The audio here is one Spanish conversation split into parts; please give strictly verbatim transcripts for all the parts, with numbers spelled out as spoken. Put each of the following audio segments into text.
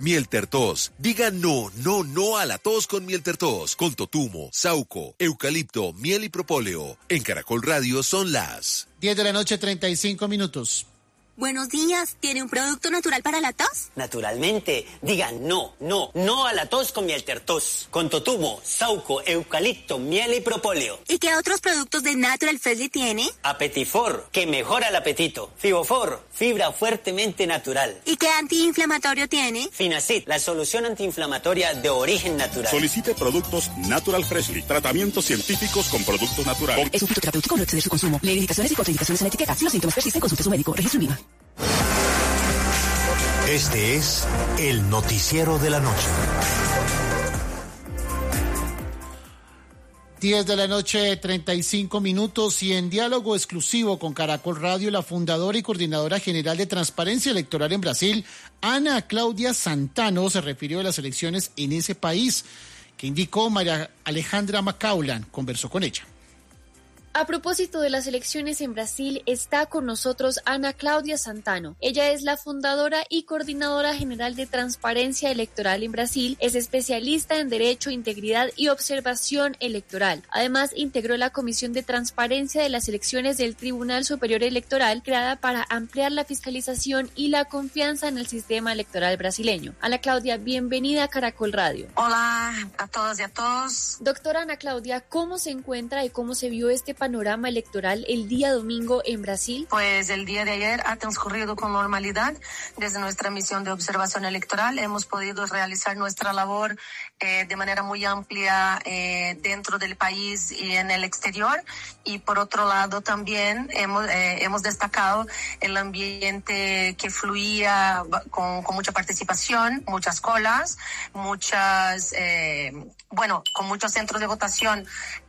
Mieltertos. Diga no, no, no a la tos con Mieltertos. Con totumo, sauco, eucalipto, miel y propóleo. En Caracol Radio son las diez de la noche, treinta y cinco minutos. Buenos días, ¿tiene un producto natural para la tos? Naturalmente, digan no, no, no a la tos con Mieltertos. Con totumo, sauco, eucalipto, miel y propóleo. ¿Y qué otros productos de Natural Freshly tiene? Apetifor, que mejora el apetito. Fibofor, fibra fuertemente natural. ¿Y qué antiinflamatorio tiene? Finacid, la solución antiinflamatoria de origen natural. Solicite productos Natural Freshly, tratamientos científicos con productos naturales. Es un fitoterapéutico, no excede su consumo. Lee indicaciones y contraindicaciones en la etiqueta. Si los síntomas persisten, consulte a su médico. Registro en I V A. Este es el noticiero de la noche. diez de la noche, treinta y cinco minutos, y en diálogo exclusivo con Caracol Radio, la fundadora y coordinadora general de Transparencia Electoral en Brasil, Ana Claudia Santano, se refirió a las elecciones en ese país, que indicó María Alejandra Macaulan, conversó con ella. A propósito de las elecciones en Brasil, está con nosotros Ana Claudia Santano. Ella es la fundadora y coordinadora general de Transparencia Electoral en Brasil, es especialista en Derecho, Integridad y Observación Electoral. Además, integró la Comisión de Transparencia de las Elecciones del Tribunal Superior Electoral, creada para ampliar la fiscalización y la confianza en el sistema electoral brasileño. Ana Claudia, bienvenida a Caracol Radio. Hola a todos y a todos. Doctora Ana Claudia, ¿cómo se encuentra y cómo se vio este panorama electoral el día domingo en Brasil? Pues el día de ayer ha transcurrido con normalidad. Desde nuestra misión de observación electoral hemos podido realizar nuestra labor eh, de manera muy amplia eh, dentro del país y en el exterior. Y por otro lado también hemos, eh, hemos destacado el ambiente que fluía con, con mucha participación, muchas colas, muchas, eh, bueno, con muchos centros de votación,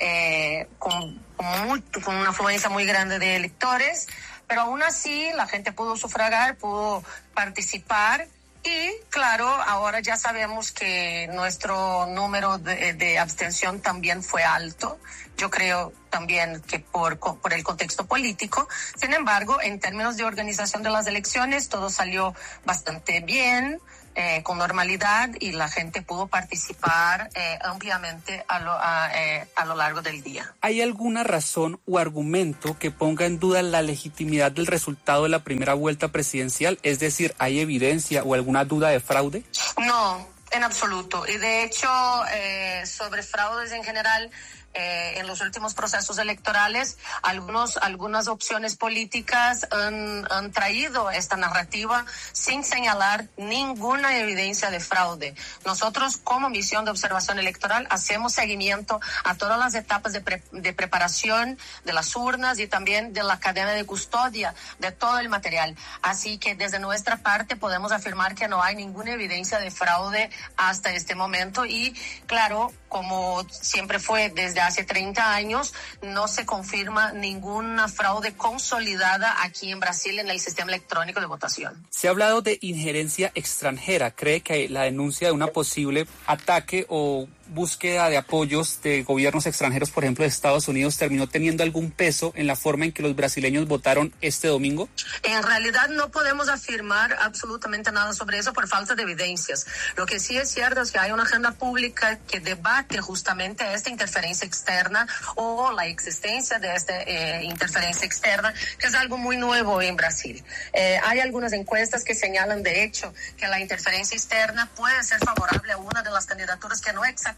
eh, con Con, muy, con una afluencia muy grande de electores, pero aún así la gente pudo sufragar, pudo participar y claro, ahora ya sabemos que nuestro número de, de abstención también fue alto. Yo creo también que por, por el contexto político. Sin embargo, en términos de organización de las elecciones, todo salió bastante bien. Eh, con normalidad y la gente pudo participar eh, ampliamente a lo, a, eh, a lo largo del día. ¿Hay alguna razón o argumento que ponga en duda la legitimidad del resultado de la primera vuelta presidencial? Es decir, ¿hay evidencia o alguna duda de fraude? No, en absoluto. Y de hecho, eh, sobre fraudes en general, Eh, en los últimos procesos electorales, algunos, algunas opciones políticas han, han traído esta narrativa sin señalar ninguna evidencia de fraude. Nosotros, como misión de observación electoral, hacemos seguimiento a todas las etapas de, pre, de preparación de las urnas y también de la cadena de custodia de todo el material. Así que desde nuestra parte podemos afirmar que no hay ninguna evidencia de fraude hasta este momento y, claro, como siempre fue desde hace treinta años, no se confirma ninguna fraude consolidada aquí en Brasil en el sistema electrónico de votación. Se ha hablado de injerencia extranjera. ¿Cree que la denuncia de una posible ataque o búsqueda de apoyos de gobiernos extranjeros, por ejemplo de Estados Unidos, terminó teniendo algún peso en la forma en que los brasileños votaron este domingo? En realidad no podemos afirmar absolutamente nada sobre eso por falta de evidencias. Lo que sí es cierto es que hay una agenda pública que debate justamente esta interferencia externa o la existencia de esta eh, interferencia externa, que es algo muy nuevo en Brasil. Eh, hay algunas encuestas que señalan de hecho que la interferencia externa puede ser favorable a una de las candidaturas que no exactamente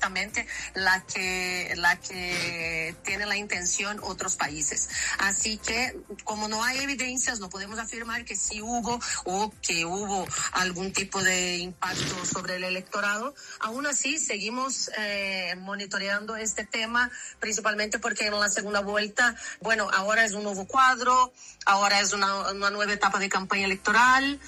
la que la que tiene la intención otros países. Así que como no hay evidencias, no podemos afirmar que sí hubo o que hubo algún tipo de impacto sobre el electorado. Aún así seguimos eh, monitoreando este tema, principalmente porque en la segunda vuelta, bueno, ahora es un nuevo cuadro, ahora es una, una nueva etapa de campaña electoral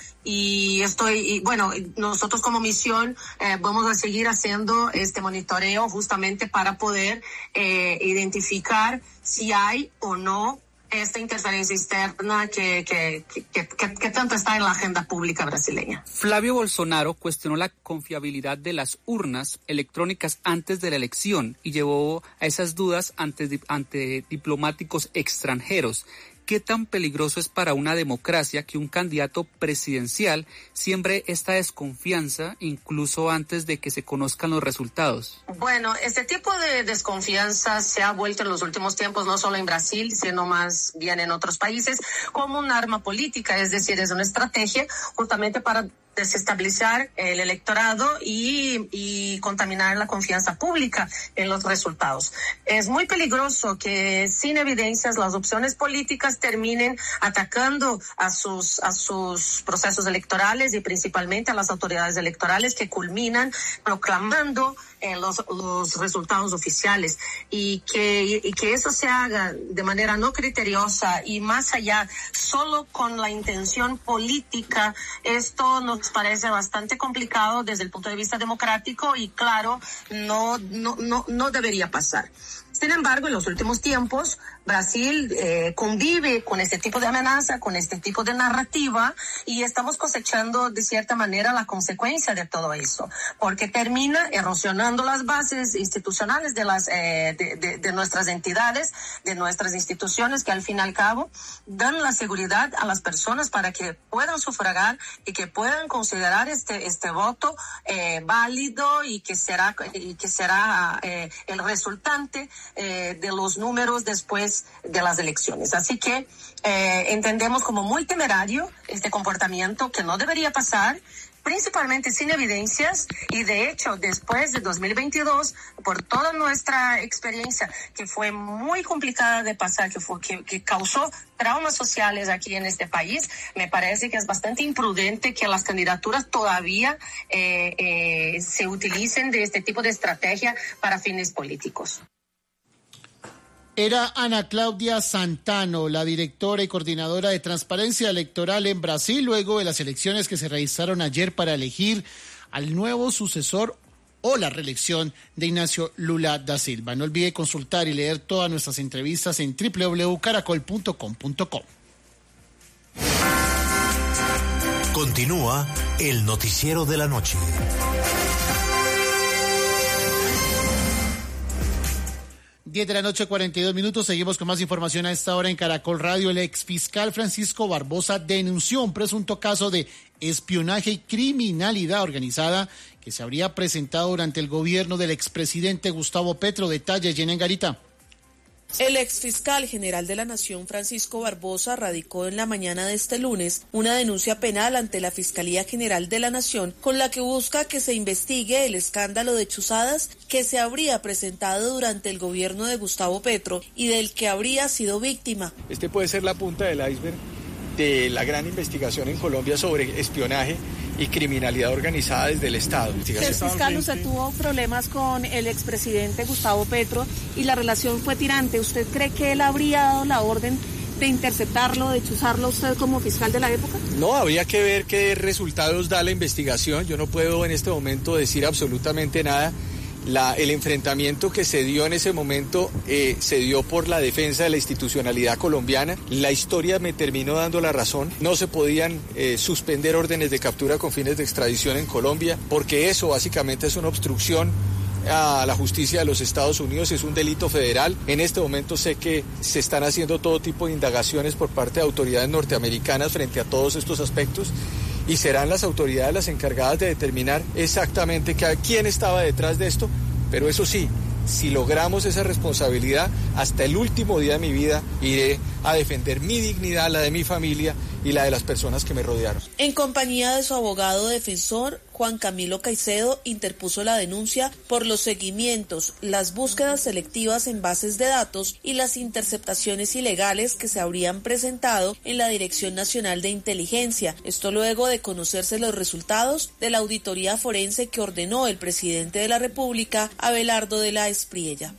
y estoy, y bueno, nosotros como misión eh, vamos a seguir haciendo este monitoreo justamente para poder eh, identificar si hay o no esta interferencia externa que, que, que, que, que tanto está en la agenda pública brasileña. Flavio Bolsonaro cuestionó la confiabilidad de las urnas electrónicas antes de la elección y llevó a esas dudas ante, ante diplomáticos extranjeros. ¿qué tan peligroso es para una democracia que un candidato presidencial siembre esta desconfianza incluso antes de que se conozcan los resultados? Bueno, este tipo de desconfianza se ha vuelto en los últimos tiempos, no solo en Brasil, sino más bien en otros países, como un arma política, es decir, es una estrategia justamente para desestabilizar el electorado y, y contaminar la confianza pública en los resultados. Es muy peligroso que sin evidencias las opciones políticas terminen atacando a sus, a sus procesos electorales y principalmente a las autoridades electorales que culminan proclamando eh, los, los resultados oficiales y que, y que eso se haga de manera no criteriosa y más allá solo con la intención política. Esto nos parece bastante complicado desde el punto de vista democrático y claro, no, no, no, no debería pasar. Sin embargo, en los últimos tiempos, Brasil eh, convive con este tipo de amenaza, con este tipo de narrativa, y estamos cosechando de cierta manera la consecuencia de todo eso, porque termina erosionando las bases institucionales de las eh, de, de, de nuestras entidades, de nuestras instituciones, que al fin y al cabo dan la seguridad a las personas para que puedan sufragar y que puedan considerar este este voto eh, válido y que será y que será eh, el resultante Eh, de los números después de las elecciones. Así que eh, entendemos como muy temerario este comportamiento que no debería pasar, principalmente sin evidencias, y de hecho después de dos mil veintidós, por toda nuestra experiencia que fue muy complicada de pasar, que, fue, que, que causó traumas sociales aquí en este país, me parece que es bastante imprudente que las candidaturas todavía eh, eh, se utilicen de este tipo de estrategia para fines políticos. Era Ana Claudia Santano, la directora y coordinadora de Transparencia Electoral en Brasil, luego de las elecciones que se realizaron ayer para elegir al nuevo sucesor o la reelección de Ignacio Lula da Silva. No olvide consultar y leer todas nuestras entrevistas en doble u doble u doble u punto caracol punto com punto co. Continúa el noticiero de la noche. diez de la noche, cuarenta y dos minutos. Seguimos con más información a esta hora en Caracol Radio. El exfiscal Francisco Barbosa denunció un presunto caso de espionaje y criminalidad organizada que se habría presentado durante el gobierno del expresidente Gustavo Petro. Detalles, Yenen Garita. El exfiscal general de la Nación, Francisco Barbosa, radicó en la mañana de este lunes una denuncia penal ante la Fiscalía General de la Nación con la que busca que se investigue el escándalo de chuzadas que se habría presentado durante el gobierno de Gustavo Petro y del que habría sido víctima. Este puede ser la punta del iceberg de la gran investigación en Colombia sobre espionaje y criminalidad organizada desde el Estado. Señor fiscal, usted tuvo problemas con el expresidente Gustavo Petro y la relación fue tirante. ¿Usted cree que él habría dado la orden de interceptarlo, de chuzarlo usted como fiscal de la época? No, habría que ver qué resultados da la investigación. Yo no puedo en este momento decir absolutamente nada. La, el enfrentamiento que se dio en ese momento eh, se dio por la defensa de la institucionalidad colombiana. La historia me terminó dando la razón. No se podían eh, suspender órdenes de captura con fines de extradición en Colombia, porque eso básicamente es una obstrucción a la justicia de los Estados Unidos, es un delito federal. En este momento sé que se están haciendo todo tipo de indagaciones por parte de autoridades norteamericanas frente a todos estos aspectos. Y serán las autoridades las encargadas de determinar exactamente quién estaba detrás de esto, pero eso sí, si logramos esa responsabilidad, hasta el último día de mi vida iré a defender mi dignidad, la de mi familia y la de las personas que me rodearon. En compañía de su abogado defensor, Juan Camilo Caicedo, interpuso la denuncia por los seguimientos, las búsquedas selectivas en bases de datos y las interceptaciones ilegales que se habrían presentado en la Dirección Nacional de Inteligencia. Esto luego de conocerse los resultados de la auditoría forense que ordenó el presidente de la República, Abelardo de la Espriella.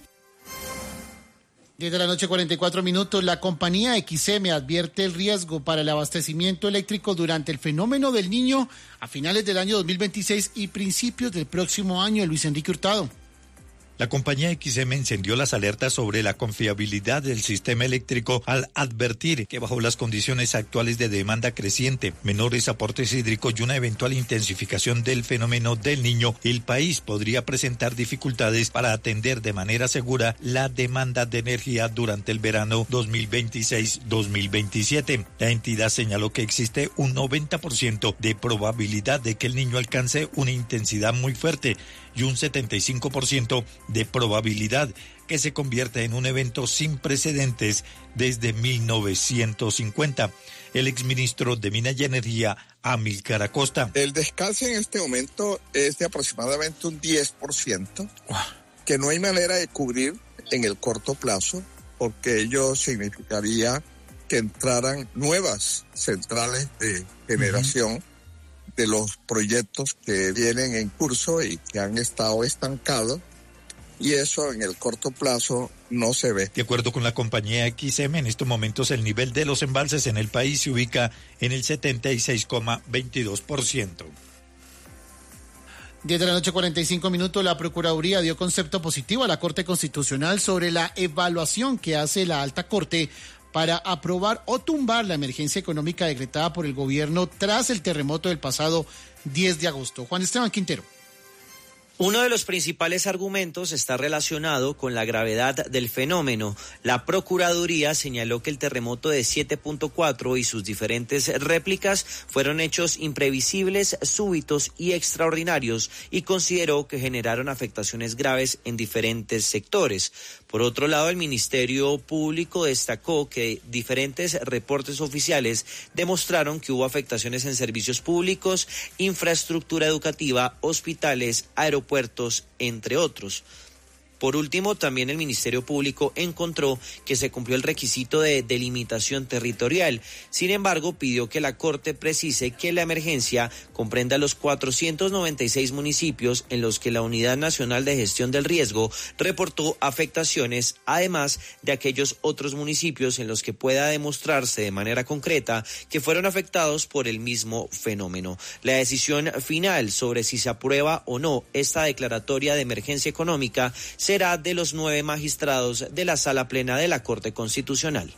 diez de la noche, cuarenta y cuatro minutos. La compañía X M advierte el riesgo para el abastecimiento eléctrico durante el fenómeno del Niño a finales del año dos mil veintiséis y principios del próximo año. Luis Enrique Hurtado. La compañía X M encendió las alertas sobre la confiabilidad del sistema eléctrico al advertir que bajo las condiciones actuales de demanda creciente, menores aportes hídricos y una eventual intensificación del fenómeno del Niño, el país podría presentar dificultades para atender de manera segura la demanda de energía durante el verano dos mil veintiséis dos mil veintisiete. La entidad señaló que existe un noventa por ciento de probabilidad de que el Niño alcance una intensidad muy fuerte y un setenta y cinco por ciento de probabilidad que se convierta en un evento sin precedentes desde mil novecientos cincuenta. El exministro de Minas y Energía, Amílcar Acosta. El descalce en este momento es de aproximadamente un diez por ciento, que no hay manera de cubrir en el corto plazo, porque ello significaría que entraran nuevas centrales de generación uh-huh. de los proyectos que vienen en curso y que han estado estancados, y eso en el corto plazo no se ve. De acuerdo con la compañía X M, en estos momentos el nivel de los embalses en el país se ubica en el setenta y seis coma veintidós por ciento. diez de la noche, cuarenta y cinco minutos, la Procuraduría dio concepto positivo a la Corte Constitucional sobre la evaluación que hace la Alta Corte para aprobar o tumbar la emergencia económica decretada por el gobierno tras el terremoto del pasado diez de agosto. Juan Esteban Quintero. Uno de los principales argumentos está relacionado con la gravedad del fenómeno. La Procuraduría señaló que el terremoto de siete punto cuatro y sus diferentes réplicas fueron hechos imprevisibles, súbitos y extraordinarios, y consideró que generaron afectaciones graves en diferentes sectores. Por otro lado, el Ministerio Público destacó que diferentes reportes oficiales demostraron que hubo afectaciones en servicios públicos, infraestructura educativa, hospitales, aeropuertos, puertos, entre otros. Por último, también el Ministerio Público encontró que se cumplió el requisito de delimitación territorial. Sin embargo, pidió que la Corte precise que la emergencia comprenda los cuatrocientos noventa y seis municipios en los que la Unidad Nacional de Gestión del Riesgo reportó afectaciones, además de aquellos otros municipios en los que pueda demostrarse de manera concreta que fueron afectados por el mismo fenómeno. La decisión final sobre si se aprueba o no esta declaratoria de emergencia económica será de los nueve magistrados de la Sala Plena de la Corte Constitucional.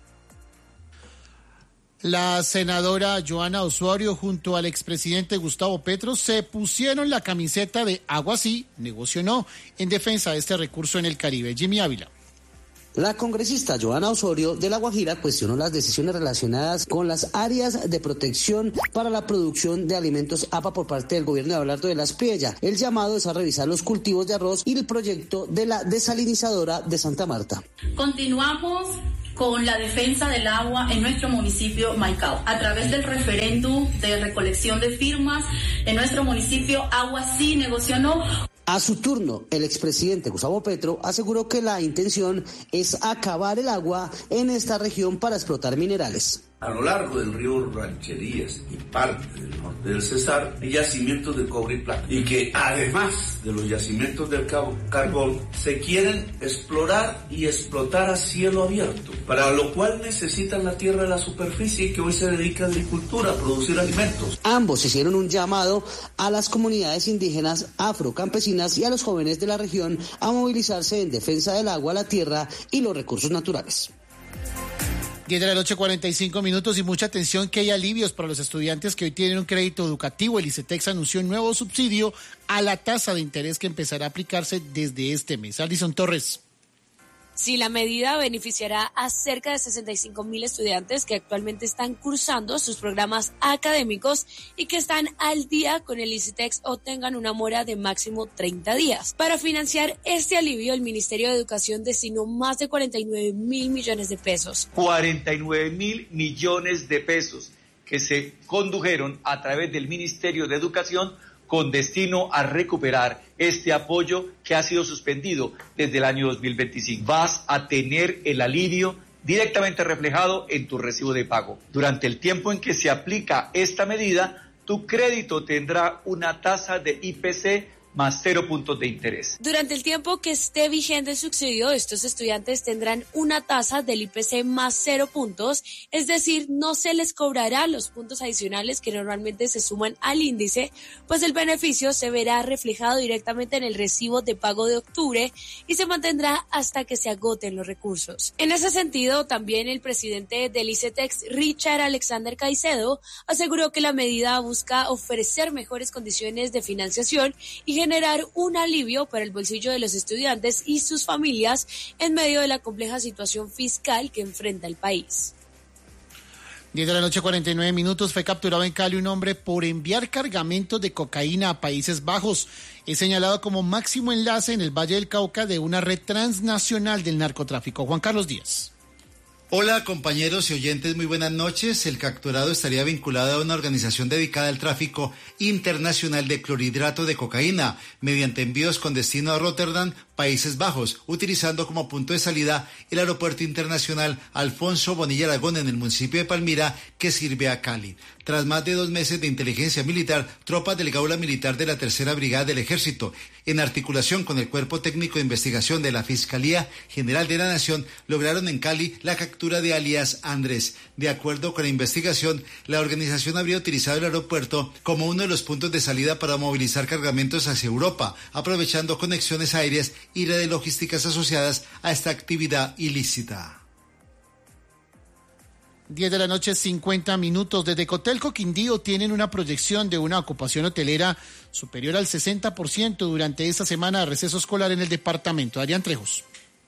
La senadora Johanna Osorio junto al expresidente Gustavo Petro se pusieron la camiseta de Agua sí, negocio no, en defensa de este recurso en el Caribe. Jimmy Ávila. La congresista Johanna Osorio de La Guajira cuestionó las decisiones relacionadas con las áreas de protección para la producción de alimentos A P A por parte del gobierno de Abelardo de la Espriella. El llamado es a revisar los cultivos de arroz y el proyecto de la desalinizadora de Santa Marta. Continuamos con la defensa del agua en nuestro municipio Maicao. A través del referéndum de recolección de firmas en nuestro municipio, Agua sí, negocio no. A su turno, el expresidente Gustavo Petro aseguró que la intención es acabar el agua en esta región para explotar minerales. A lo largo del río Rancherías y parte del norte del Cesar hay yacimientos de cobre y plata, y que además de los yacimientos del carbón se quieren explorar y explotar a cielo abierto, para lo cual necesitan la tierra de la superficie que hoy se dedica a agricultura, a producir alimentos. Ambos hicieron un llamado a las comunidades indígenas, afrocampesinas y a los jóvenes de la región a movilizarse en defensa del agua, la tierra y los recursos naturales. diez de la noche, cuarenta y cinco minutos, y mucha atención que hay alivios para los estudiantes que hoy tienen un crédito educativo. El ICETEX anunció un nuevo subsidio a la tasa de interés que empezará a aplicarse desde este mes. Alison Torres. Sí, la medida beneficiará a cerca de sesenta y cinco mil estudiantes que actualmente están cursando sus programas académicos y que están al día con el ICETEX o tengan una mora de máximo treinta días. Para financiar este alivio, el Ministerio de Educación destinó más de cuarenta y nueve mil millones de pesos. cuarenta y nueve mil millones de pesos que se condujeron a través del Ministerio de Educación con destino a recuperar este apoyo que ha sido suspendido desde el año dos mil veinticinco. Vas a tener el alivio directamente reflejado en tu recibo de pago. Durante el tiempo en que se aplica esta medida, tu crédito tendrá una tasa de I P C más cero puntos de interés. Durante el tiempo que esté vigente el subsidio, estos estudiantes tendrán una tasa del I P C más cero puntos, es decir, no se les cobrará los puntos adicionales que normalmente se suman al índice, pues el beneficio se verá reflejado directamente en el recibo de pago de octubre y se mantendrá hasta que se agoten los recursos. En ese sentido, también el presidente del ICETEX, Richard Alexander Caicedo, aseguró que la medida busca ofrecer mejores condiciones de financiación y generar un alivio para el bolsillo de los estudiantes y sus familias en medio de la compleja situación fiscal que enfrenta el país. diez de la noche, cuarenta y nueve minutos, fue capturado en Cali un hombre por enviar cargamentos de cocaína a Países Bajos. Es señalado como máximo enlace en el Valle del Cauca de una red transnacional del narcotráfico. Juan Carlos Díaz. Hola compañeros y oyentes, muy buenas noches. El capturado estaría vinculado a una organización dedicada al tráfico internacional de clorhidrato de cocaína mediante envíos con destino a Rotterdam, Países Bajos, utilizando como punto de salida el aeropuerto internacional Alfonso Bonilla Aragón en el municipio de Palmira, que sirve a Cali. Tras más de dos meses de inteligencia militar, tropas del Gaula Militar de la Tercera Brigada del Ejército, en articulación con el Cuerpo Técnico de Investigación de la Fiscalía General de la Nación, lograron en Cali la captura de alias Andrés. De acuerdo con la investigación, la organización habría utilizado el aeropuerto como uno de los puntos de salida para movilizar cargamentos hacia Europa, aprovechando conexiones aéreas y redes logísticas asociadas a esta actividad ilícita. diez de la noche, cincuenta minutos. Desde Cotelco Quindío tienen una proyección de una ocupación hotelera superior al sesenta por ciento durante esta semana de receso escolar en el departamento. Adrián Trejos.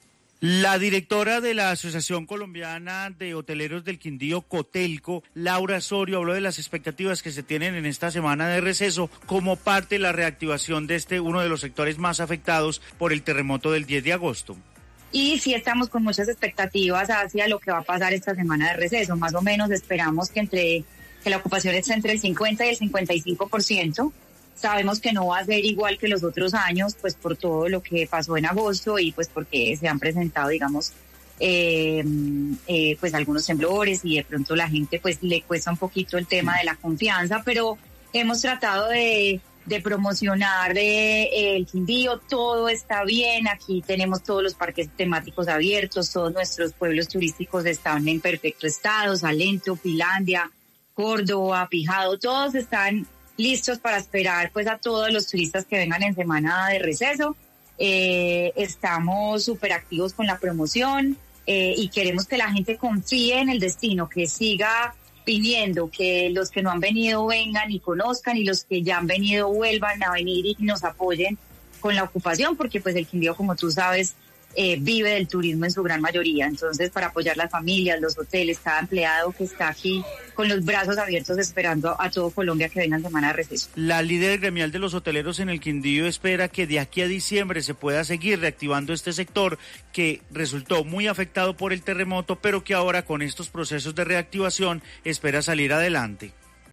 La directora de la Asociación Colombiana de Hoteleros del Quindío, Cotelco, Laura Osorio, habló de las expectativas que se tienen en esta semana de receso como parte de la reactivación de este uno de los sectores más afectados por el terremoto del diez de agosto. Y sí estamos con muchas expectativas hacia lo que va a pasar esta semana de receso. Más o menos esperamos que entre que la ocupación esté entre el cincuenta y el cincuenta y cinco por ciento. Sabemos que no va a ser igual que los otros años, pues por todo lo que pasó en agosto y pues porque se han presentado, digamos, eh, eh, pues algunos temblores y de pronto la gente pues le cuesta un poquito el tema de la confianza, pero hemos tratado de, de promocionar eh, el Quindío, todo está bien, aquí tenemos todos los parques temáticos abiertos, todos nuestros pueblos turísticos están en perfecto estado, Salento, Finlandia, Córdoba, Pijado, todos están listos para esperar pues a todos los turistas que vengan en semana de receso. Eh, estamos súper activos con la promoción eh, y queremos que la gente confíe en el destino, que siga pidiendo que los que no han venido vengan y conozcan y los que ya han venido vuelvan a venir y nos apoyen con la ocupación, porque pues el Quindío, como tú sabes, Eh, vive del turismo en su gran mayoría. Entonces, para apoyar las familias, los hoteles, cada empleado que está aquí con los brazos abiertos esperando a todo Colombia que venga en semana de receso. La líder gremial de los hoteleros en el Quindío espera que de aquí a diciembre se pueda seguir reactivando este sector que resultó muy afectado por el terremoto, pero que ahora con estos procesos de reactivación espera salir adelante.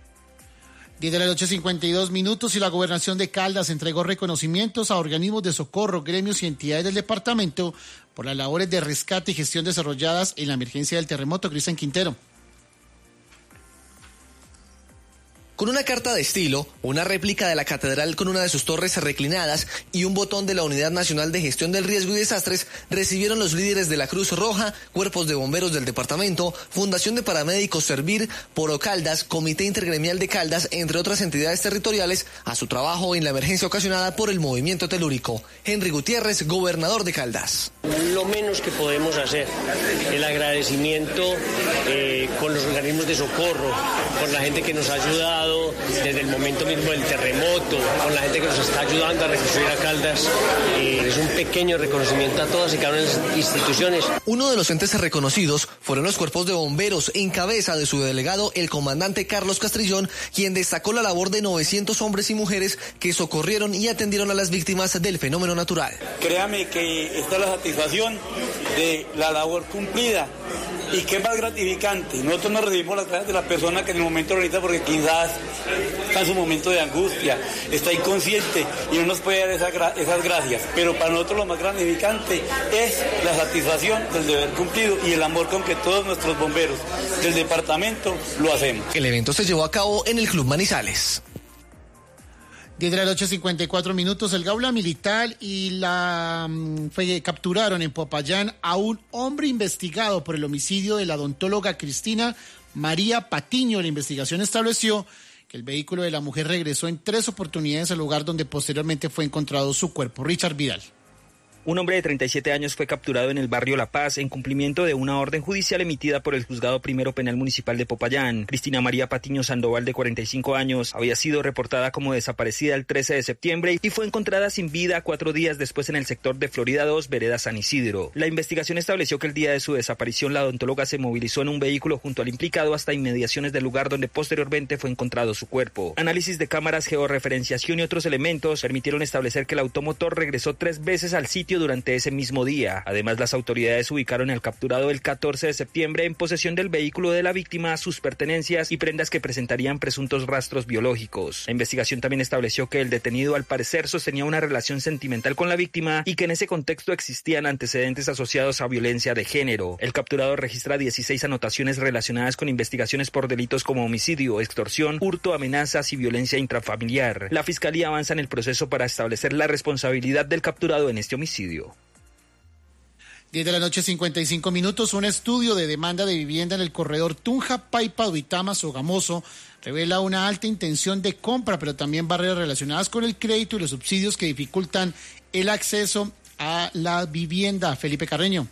diez de la noche, cincuenta y dos minutos, y la gobernación de Caldas entregó reconocimientos a organismos de socorro, gremios y entidades del departamento por las labores de rescate y gestión desarrolladas en la emergencia del terremoto. Cristian Quintero. Con una carta de estilo, una réplica de la catedral con una de sus torres reclinadas y un botón de la Unidad Nacional de Gestión del Riesgo y Desastres, recibieron los líderes de la Cruz Roja, cuerpos de bomberos del departamento, Fundación de Paramédicos Servir, Poro Caldas, Comité Intergremial de Caldas, entre otras entidades territoriales, a su trabajo en la emergencia ocasionada por el movimiento telúrico. Henry Gutiérrez, gobernador de Caldas. Lo menos que podemos hacer, el agradecimiento eh, con los organismos de socorro, con la gente que nos ha ayudado desde el momento mismo del terremoto, con la gente que nos está ayudando a reconstruir a Caldas. Eh, es un pequeño reconocimiento a todas y cada una de las instituciones. Uno de los entes reconocidos fueron los cuerpos de bomberos, en cabeza de su delegado, el comandante Carlos Castrillón, quien destacó la labor de novecientos hombres y mujeres que socorrieron y atendieron a las víctimas del fenómeno natural. Créame que está la satisfacción de la labor cumplida. Y qué más gratificante, nosotros nos recibimos las gracias de la persona que en el momento ahorita, porque quizás está en su momento de angustia, está inconsciente y no nos puede dar esa gra- esas gracias, pero para nosotros lo más gratificante es la satisfacción del deber cumplido y el amor con que todos nuestros bomberos del departamento lo hacemos. El evento se llevó a cabo en el Club Manizales. diez de la noche, cincuenta y cuatro minutos. El Gaula Militar y la fue, capturaron en Popayán a un hombre investigado por el homicidio de la odontóloga Cristina María Patiño. La investigación estableció que el vehículo de la mujer regresó en tres oportunidades al lugar donde posteriormente fue encontrado su cuerpo. Richard Vidal. Un hombre de treinta y siete años fue capturado en el barrio La Paz en cumplimiento de una orden judicial emitida por el Juzgado Primero Penal Municipal de Popayán. Cristina María Patiño Sandoval, de cuarenta y cinco años, había sido reportada como desaparecida el trece de septiembre y fue encontrada sin vida cuatro días después en el sector de Florida dos, vereda San Isidro. La investigación estableció que el día de su desaparición la odontóloga se movilizó en un vehículo junto al implicado hasta inmediaciones del lugar donde posteriormente fue encontrado su cuerpo. Análisis de cámaras, georreferenciación y otros elementos permitieron establecer que el automotor regresó tres veces al sitio durante ese mismo día. Además, las autoridades ubicaron al capturado el catorce de septiembre en posesión del vehículo de la víctima, sus pertenencias y prendas que presentarían presuntos rastros biológicos. La investigación también estableció que el detenido al parecer sostenía una relación sentimental con la víctima y que en ese contexto existían antecedentes asociados a violencia de género. El capturado registra dieciséis anotaciones relacionadas con investigaciones por delitos como homicidio, extorsión, hurto, amenazas y violencia intrafamiliar. La Fiscalía avanza en el proceso para establecer la responsabilidad del capturado en este homicidio. diez de la noche, cincuenta y cinco minutos. Un estudio de demanda de vivienda en el corredor Tunja, Paipa, Duitama, Sogamoso revela una alta intención de compra, pero también barreras relacionadas con el crédito y los subsidios que dificultan el acceso a la vivienda. Felipe Carreño.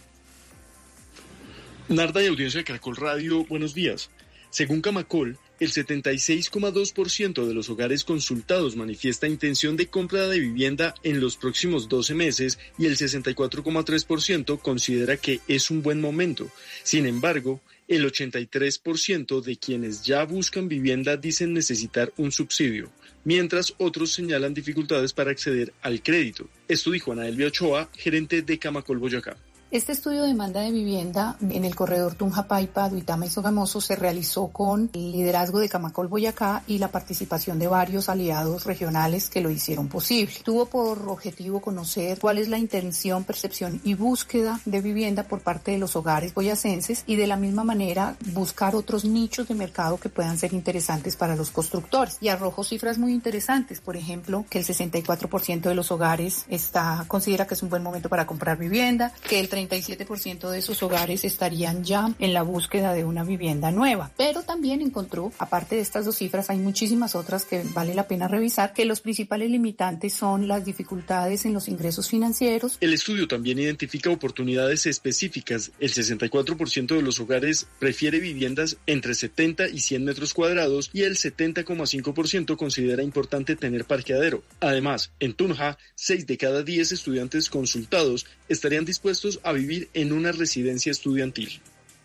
Narda y audiencia de Caracol Radio, buenos días. Según Camacol, el setenta y seis coma dos por ciento de los hogares consultados manifiesta intención de compra de vivienda en los próximos doce meses y el sesenta y cuatro coma tres por ciento considera que es un buen momento. Sin embargo, el ochenta y tres por ciento de quienes ya buscan vivienda dicen necesitar un subsidio, mientras otros señalan dificultades para acceder al crédito. Esto dijo Ana Elvia Ochoa, gerente de Camacol Boyacá. Este estudio de demanda de vivienda en el corredor Tunja, Paipa, Duitama y Sogamoso se realizó con el liderazgo de Camacol Boyacá y la participación de varios aliados regionales que lo hicieron posible. Tuvo por objetivo conocer cuál es la intención, percepción y búsqueda de vivienda por parte de los hogares boyacenses y de la misma manera buscar otros nichos de mercado que puedan ser interesantes para los constructores. Y arrojó cifras muy interesantes, por ejemplo, que el sesenta y cuatro por ciento de los hogares está, considera que es un buen momento para comprar vivienda, que el treinta y siete por ciento de esos hogares estarían ya en la búsqueda de una vivienda nueva. Pero también encontró, aparte de estas dos cifras, hay muchísimas otras que vale la pena revisar, que los principales limitantes son las dificultades en los ingresos financieros. El estudio también identifica oportunidades específicas. El sesenta y cuatro por ciento de los hogares prefiere viviendas entre setenta y cien metros cuadrados y el setenta coma cinco por ciento considera importante tener parqueadero. Además, en Tunja, seis de cada diez estudiantes consultados estarían dispuestos a vivir en una residencia estudiantil.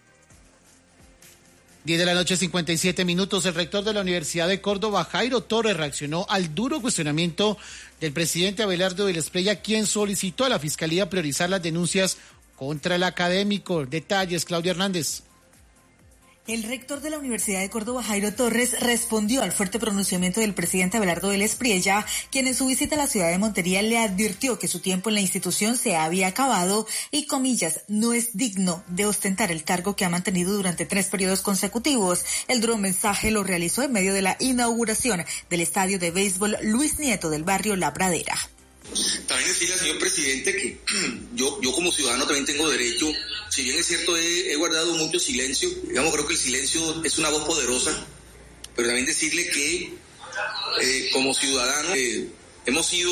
diez de la noche, cincuenta y siete minutos. El rector de la Universidad de Córdoba, Jairo Torres, reaccionó al duro cuestionamiento del presidente Abelardo del Espriella, quien solicitó a la Fiscalía priorizar las denuncias contra el académico. Detalles, Claudia Hernández. El rector de la Universidad de Córdoba, Jairo Torres, respondió al fuerte pronunciamiento del presidente Abelardo del Espriella, quien en su visita a la ciudad de Montería le advirtió que su tiempo en la institución se había acabado y, comillas, no es digno de ostentar el cargo que ha mantenido durante tres periodos consecutivos. El duro mensaje lo realizó en medio de la inauguración del estadio de béisbol Luis Nieto del barrio La Pradera. También decirle al señor presidente que yo, yo como ciudadano también tengo derecho, si bien es cierto he, he guardado mucho silencio, digamos creo que el silencio es una voz poderosa, pero también decirle que eh, como ciudadano eh, hemos sido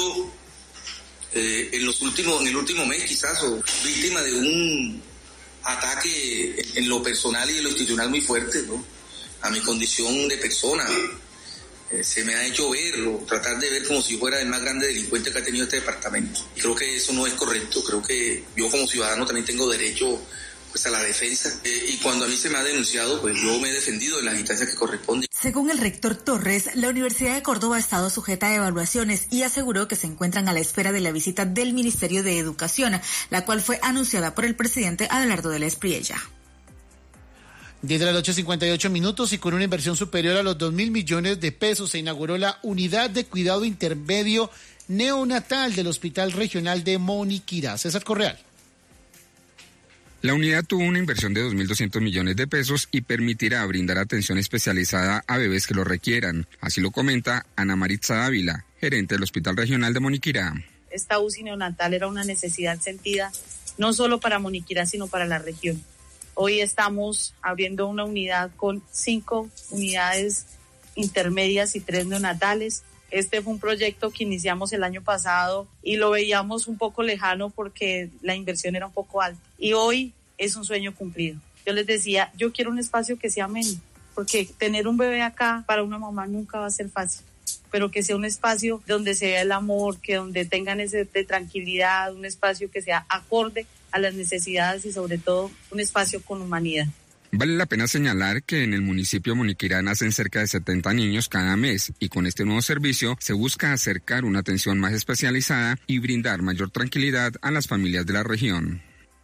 eh, en los últimos, en el último mes quizás, o víctima de un ataque en, en lo personal y en lo institucional muy fuerte, ¿no? A mi condición de persona. Eh, se me ha hecho ver o tratar de ver como si fuera el más grande delincuente que ha tenido este departamento. Y creo que eso no es correcto. Creo que yo como ciudadano también tengo derecho pues a la defensa. Eh, y cuando a mí se me ha denunciado, pues yo me he defendido en las instancias que corresponden. Según el rector Torres, la Universidad de Córdoba ha estado sujeta a evaluaciones y aseguró que se encuentran a la espera de la visita del Ministerio de Educación, la cual fue anunciada por el presidente Abelardo del Espriella. diez de la noche, cincuenta y ocho minutos, y con una inversión superior a los dos mil millones de pesos se inauguró la unidad de cuidado intermedio neonatal del Hospital Regional de Moniquirá. César Correal. La unidad tuvo una inversión de dos mil doscientos millones de pesos y permitirá brindar atención especializada a bebés que lo requieran. Así lo comenta Ana Maritza Dávila, gerente del Hospital Regional de Moniquirá. Esta U C I neonatal era una necesidad sentida no solo para Moniquirá, sino para la región. Hoy estamos abriendo una unidad con cinco unidades intermedias y tres neonatales. Este fue un proyecto que iniciamos el año pasado y lo veíamos un poco lejano porque la inversión era un poco alta. Y hoy es un sueño cumplido. Yo les decía, yo quiero un espacio que sea ameno, porque tener un bebé acá para una mamá nunca va a ser fácil, pero que sea un espacio donde se vea el amor, que donde tengan ese de tranquilidad, un espacio que sea acorde a las necesidades y sobre todo un espacio con humanidad. Vale la pena señalar que en el municipio de Moniquirá nacen cerca de setenta niños cada mes y con este nuevo servicio se busca acercar una atención más especializada y brindar mayor tranquilidad a las familias de la región.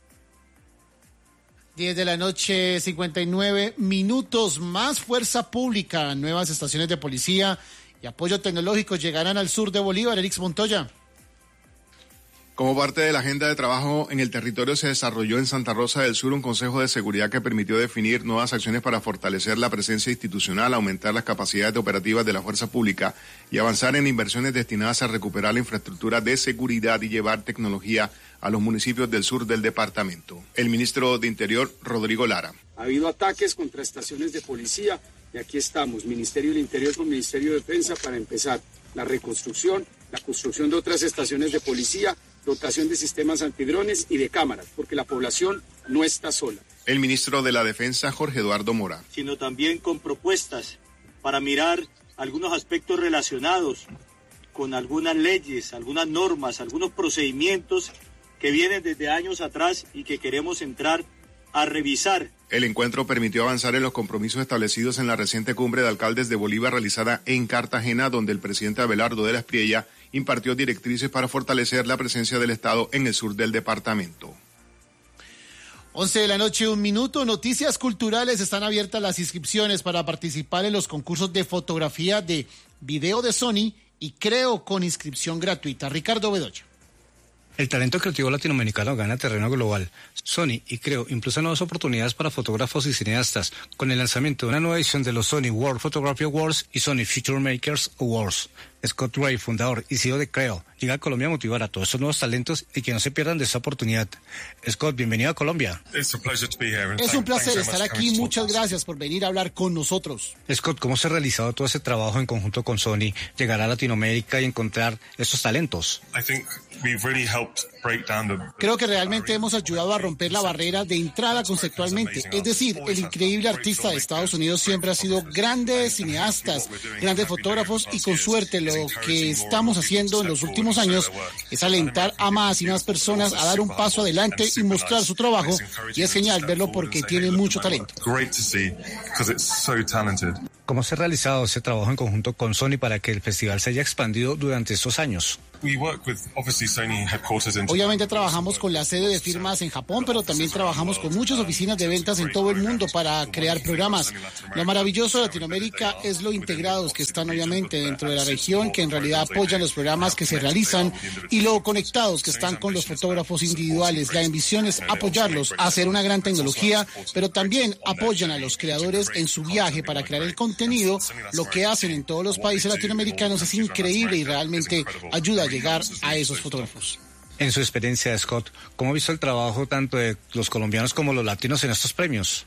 diez de la noche, cincuenta y nueve minutos. Más fuerza pública, nuevas estaciones de policía y apoyo tecnológico llegarán al sur de Bolívar. Erix Montoya. Como parte de la agenda de trabajo en el territorio se desarrolló en Santa Rosa del Sur un consejo de seguridad que permitió definir nuevas acciones para fortalecer la presencia institucional, aumentar las capacidades operativas de la fuerza pública y avanzar en inversiones destinadas a recuperar la infraestructura de seguridad y llevar tecnología a los municipios del sur del departamento. El ministro de Interior, Rodrigo Lara. Ha habido ataques contra estaciones de policía y aquí estamos, Ministerio del Interior con Ministerio de Defensa, para empezar la reconstrucción, la construcción de otras estaciones de policía, dotación de sistemas antidrones y de cámaras, porque la población no está sola. El ministro de la Defensa, Jorge Eduardo Mora. Sino también con propuestas para mirar algunos aspectos relacionados con algunas leyes, algunas normas, algunos procedimientos que vienen desde años atrás y que queremos entrar a revisar. El encuentro permitió avanzar en los compromisos establecidos en la reciente cumbre de alcaldes de Bolívar realizada en Cartagena, donde el presidente Abelardo de la Espriella impartió directrices para fortalecer la presencia del Estado en el sur del departamento. once de la noche, un minuto. Noticias culturales. Están abiertas las inscripciones para participar en los concursos de fotografía de video de Sony y Creo, con inscripción gratuita. Ricardo Bedoya. El talento creativo latinoamericano gana terreno global. Sony y Creo impulsan nuevas oportunidades para fotógrafos y cineastas con el lanzamiento de una nueva edición de los Sony World Photography Awards y Sony Future Makers Awards. Scott Ray, fundador y C E O de Creo, llega a Colombia a motivar a todos estos nuevos talentos y que no se pierdan de esta oportunidad. Scott, bienvenido a Colombia. Es un placer estar aquí. Muchas gracias por venir a hablar con nosotros. Scott, ¿cómo se ha realizado todo ese trabajo en conjunto con Sony, llegar a Latinoamérica y encontrar estos talentos? Creo que realmente hemos ayudado a romper la barrera de entrada conceptualmente. Es decir, el increíble artista de Estados Unidos siempre ha sido grandes cineastas, grandes fotógrafos, y con suerte lo que estamos haciendo en los últimos años es alentar a más y más personas a dar un paso adelante y mostrar su trabajo, y es genial verlo porque tiene mucho talento. ¿Cómo se ha realizado ese trabajo en conjunto con Sony para que el festival se haya expandido durante estos años? Obviamente trabajamos con la sede de firmas en Japón, pero también trabajamos con muchas oficinas de ventas en todo el mundo para crear programas. Lo maravilloso de Latinoamérica es lo integrados que están obviamente dentro de la región, que en realidad apoyan los programas que se realizan, y lo conectados que están con los fotógrafos individuales. La ambición es apoyarlos a hacer una gran tecnología, pero también apoyan a los creadores en su viaje para crear el contenido. Lo que hacen en todos los países latinoamericanos es increíble y realmente ayuda a llegar a esos fotógrafos. En su experiencia, Scott, ¿cómo ha visto el trabajo tanto de los colombianos como los latinos en estos premios?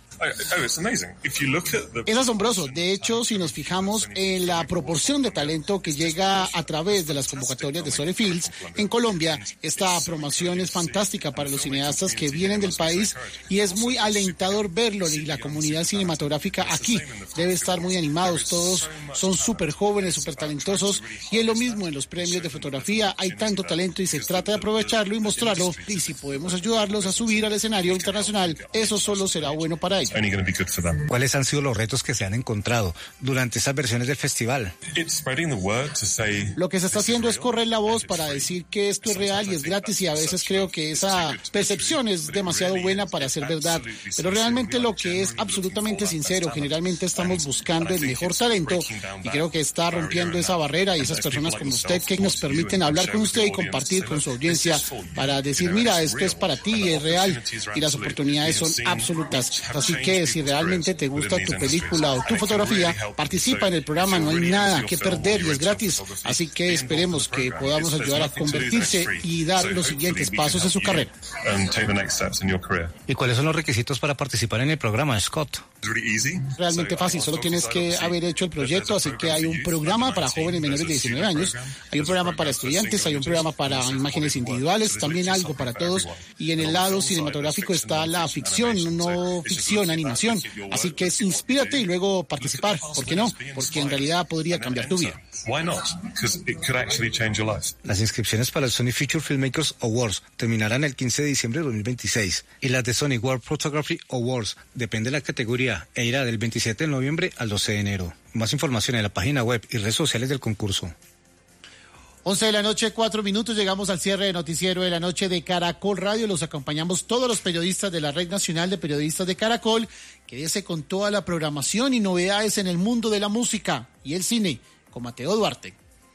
Es asombroso. De hecho, si nos fijamos en la proporción de talento que llega a través de las convocatorias de Sony Fields en Colombia, esta promoción es fantástica para los cineastas que vienen del país y es muy alentador verlo. Y la comunidad cinematográfica aquí debe estar muy animados. Todos son súper jóvenes, súper talentosos, y es lo mismo en los premios de fotografía. Hay tanto talento y se trata de aprovecharlo y mostrarlo, y si podemos ayudarlos a subir al escenario internacional, eso solo será bueno para ellos. ¿Cuáles han sido los retos que se han encontrado durante estas versiones del festival? Lo que se está haciendo es correr la voz para decir que esto es real y es gratis, y a veces creo que esa percepción es demasiado buena para ser verdad, pero realmente lo que es absolutamente sincero, generalmente estamos buscando el mejor talento, y creo que está rompiendo esa barrera, y esas personas como usted que nos permiten hablar con usted y compartir con su audiencia para decir, mira, esto es para ti, es real, y las oportunidades son absolutas. Así Así que si realmente te gusta tu película o tu fotografía, participa en el programa, no hay nada que perder y es gratis. Así que esperemos que podamos ayudar a convertirse y dar los siguientes pasos en su carrera. ¿Y cuáles son los requisitos para participar en el programa, Scott? Realmente fácil, solo tienes que haber hecho el proyecto, así que hay un programa para jóvenes menores de diecinueve años, hay un programa para estudiantes, hay un programa para imágenes individuales, también algo para todos, y en el lado cinematográfico está la ficción, no ficción, animación, así que es inspírate y luego participar, ¿por qué no? Porque en realidad podría cambiar tu vida. Las inscripciones para el Sony Future Filmmakers Awards terminarán el quince de diciembre de dos mil veintiséis y las de Sony World Photography Awards, depende de la categoría, e irá del veintisiete de noviembre al doce de enero. Más información en la página web y redes sociales del concurso. once de la noche, cuatro minutos, llegamos al cierre de Noticiero de la Noche de Caracol Radio. Los acompañamos todos los periodistas de la Red Nacional de Periodistas de Caracol. Quédese con toda la programación y novedades en el mundo de la música y el cine, con Mateo Duarte.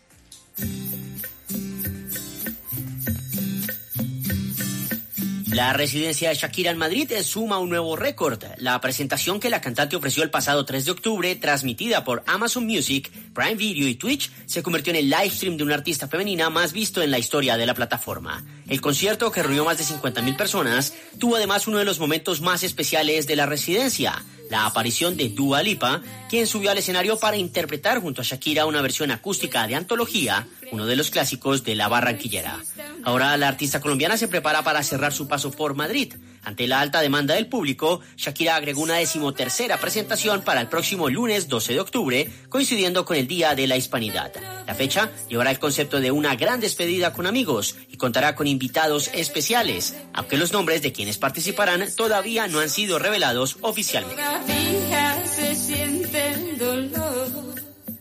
La residencia de Shakira en Madrid suma un nuevo récord. La presentación que la cantante ofreció el pasado tres de octubre, transmitida por Amazon Music, Prime Video y Twitch, se convirtió en el live stream de una artista femenina más visto en la historia de la plataforma. El concierto, que reunió más de cincuenta mil personas, tuvo además uno de los momentos más especiales de la residencia, la aparición de Dua Lipa, quien subió al escenario para interpretar junto a Shakira una versión acústica de Antología, uno de los clásicos de la barranquillera. Ahora la artista colombiana se prepara para cerrar su paso por Madrid. Ante la alta demanda del público, Shakira agregó una decimotercera presentación para el próximo lunes doce de octubre, coincidiendo con el Día de la Hispanidad. La fecha llevará el concepto de una gran despedida con amigos y contará con invitados especiales, aunque los nombres de quienes participarán todavía no han sido revelados oficialmente. Se siente el dolor.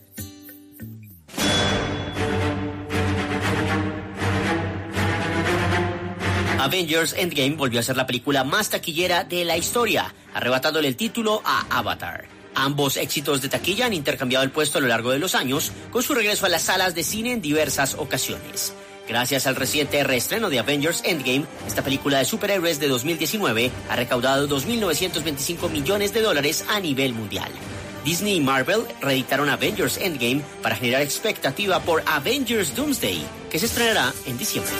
Avengers Endgame volvió a ser la película más taquillera de la historia, arrebatándole el título a Avatar. Ambos éxitos de taquilla han intercambiado el puesto a lo largo de los años, con su regreso a las salas de cine en diversas ocasiones. Gracias al reciente reestreno de Avengers Endgame, esta película de superhéroes de dos mil diecinueve ha recaudado dos mil novecientos veinticinco millones de dólares a nivel mundial. Disney y Marvel reeditaron Avengers Endgame para generar expectativa por Avengers Doomsday, que se estrenará en diciembre.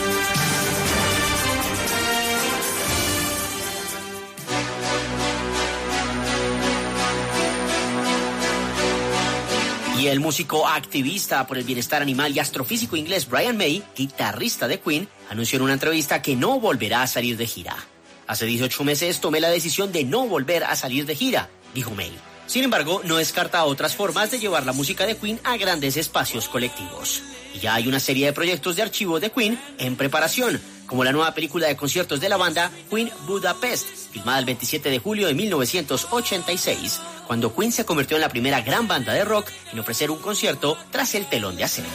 Y el músico activista por el bienestar animal y astrofísico inglés Brian May, guitarrista de Queen, anunció en una entrevista que no volverá a salir de gira. Hace dieciocho meses tomé la decisión de no volver a salir de gira, dijo May. Sin embargo, no descarta otras formas de llevar la música de Queen a grandes espacios colectivos. Y ya hay una serie de proyectos de archivo de Queen en preparación, como la nueva película de conciertos de la banda Queen Budapest, filmada el veintisiete de julio de mil novecientos ochenta y seis, cuando Queen se convirtió en la primera gran banda de rock en ofrecer un concierto tras el telón de acero.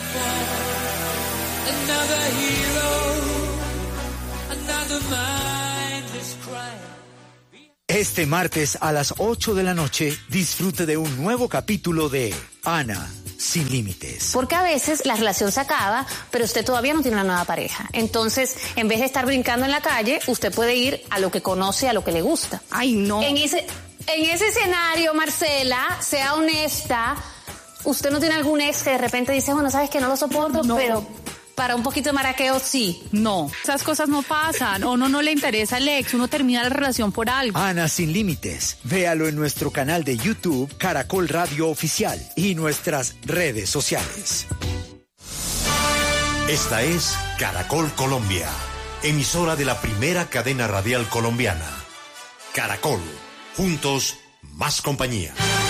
Este martes a las ocho de la noche, disfrute de un nuevo capítulo de Ana Sin Límites. Porque a veces la relación se acaba, pero usted todavía no tiene una nueva pareja. Entonces, en vez de estar brincando en la calle, usted puede ir a lo que conoce, a lo que le gusta. Ay, no. En ese, en ese escenario, Marcela, sea honesta. Usted no tiene algún ex que de repente dice, bueno, sabes que no lo soporto, no. pero para un poquito de maraqueo, sí. No, esas cosas no pasan. O uno no le interesa el ex, uno termina la relación por algo. Ana Sin Límites. Véalo en nuestro canal de YouTube, Caracol Radio Oficial, y nuestras redes sociales. Esta es Caracol Colombia, emisora de la primera cadena radial colombiana. Caracol, juntos, más compañía.